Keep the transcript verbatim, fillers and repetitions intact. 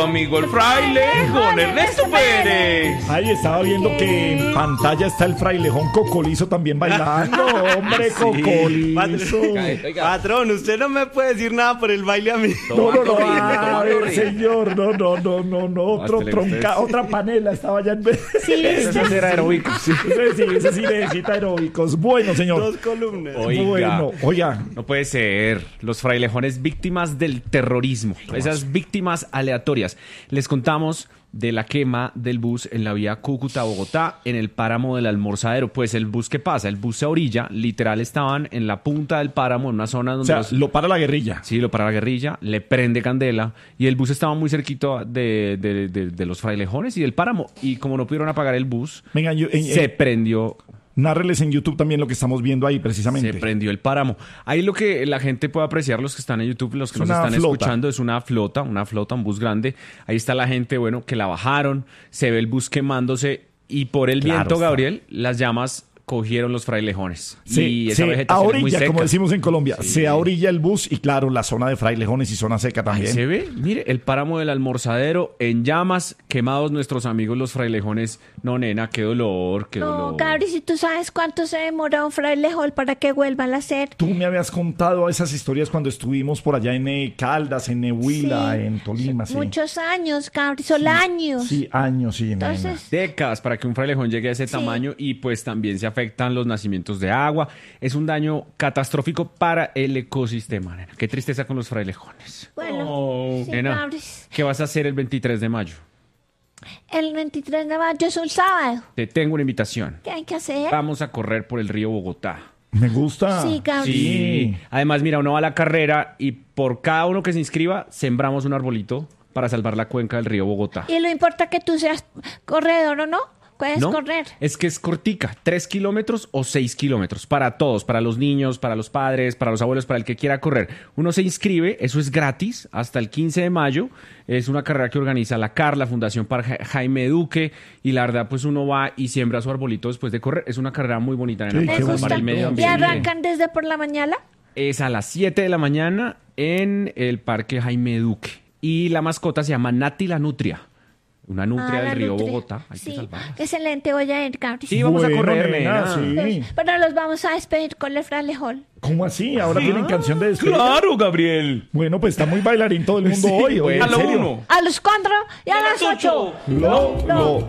Amigo el fraile con Ernesto Pérez. Ay, estaba viendo que en pantalla está el frailejón Cocolizo también bailando. Hombre, sí. Cocolizo. Patrón, usted no me puede decir nada por el baile a mí. No, no, no, a ver, señor, no, no, no, no, no, otro tronca, otra panela estaba ya en vez. Sí, ese era aeróbicos. Sí, sí, ese sí necesita aeróbicos. Bueno, señor. Dos columnas. Oiga, bueno, oiga. No puede ser. Los frailejones víctimas del terrorismo. Esas víctimas aleatorias. Les contamos de la quema del bus en la vía Cúcuta-Bogotá en el páramo del Almorzadero. Pues el bus, ¿qué pasa? El bus se orilla, literal estaban en la punta del páramo, en una zona donde... O sea, los... lo para la guerrilla. Sí, lo para la guerrilla, le prende candela y el bus estaba muy cerquito de, de, de, de los frailejones y del páramo. Y como no pudieron apagar el bus, Venga, yo, eh, se eh, prendió... Nárreles en YouTube también lo que estamos viendo ahí, precisamente. Se prendió el páramo. Ahí lo que la gente puede apreciar, los que están en YouTube, los que Es nos una están flota. escuchando, es una flota, una flota, un bus grande. Ahí está la gente, bueno, que la bajaron, se ve el bus quemándose y por el Claro viento, está. Gabriel, las llamas cogieron los frailejones. Se, y esa se vegetación es muy ahorilla, seca. como decimos en Colombia, Sí. se ahorilla el bus y claro, la zona de frailejones y zona seca Ahí también. se ve, mire, el páramo del Almorzadero en llamas, quemados nuestros amigos los frailejones. No, nena, qué dolor, qué No, dolor. Gabri, si tú sabes cuánto se demora un frailejón para que vuelvan a hacer. Tú me habías contado esas historias cuando estuvimos por allá en eh, Caldas, en Nehuila, Sí. en Tolima, sí. Muchos años, Gabri, son años. Sí, años, sí, nena. Entonces, Décadas para que un frailejón llegue a ese Sí. tamaño y pues también se afectan los nacimientos de agua. Es un daño catastrófico para el ecosistema, nena. Qué tristeza con los frailejones. bueno, Oh, sí, nena, Gabri. ¿qué vas a hacer el veintitrés de mayo? El veintitrés de mayo es un sábado. Te tengo una invitación. ¿Qué hay que hacer? Vamos a correr por el río Bogotá. Me gusta. Sí, Gabri. Sí. Además, mira, uno va a la carrera y por cada uno que se inscriba, sembramos un arbolito para salvar la cuenca del río Bogotá. Y lo importa que tú seas corredor o no, puedes ¿No? correr. Es que es cortica, tres kilómetros o seis kilómetros, para todos, para los niños, para los padres, para los abuelos, para el que quiera correr. Uno se inscribe, eso es gratis, hasta el quince de mayo, es una carrera que organiza la C A R, la Fundación para Ja- Jaime Duque, y la verdad, pues uno va y siembra su arbolito después de correr. Es una carrera muy bonita, nena, Sí, para qué Me salvar gusta. el medio ¿Y ambiente. arrancan desde por la mañana? Es a las siete de la mañana en el Parque Jaime Duque. Y la mascota se llama Nati la Nutria. Una nutria Ah, del la río nutria. Bogotá. Hay que Sí, salvarla. excelente, voy a ir, Gabri. Sí, vamos a Bueno, correr, nena, nena. sí. Pero los vamos a despedir con el frailejón. ¿Cómo así? Ahora tienen canción de despedida. Claro, Gabriel. Bueno, pues está muy bailarín todo el mundo Sí, hoy. Oye, a en lo serio. uno. A los cuatro y a las ocho. Lo, lo,